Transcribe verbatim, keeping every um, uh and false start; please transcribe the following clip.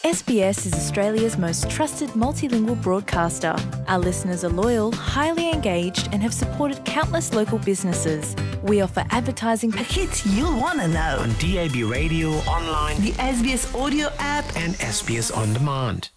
S B S is Australia's most trusted multilingual broadcaster. Our listeners are loyal, highly engaged, and have supported countless local businesses. We offer advertising The hits you'll want to know. On D A B radio, online, The S B S audio app. and S B S On Demand.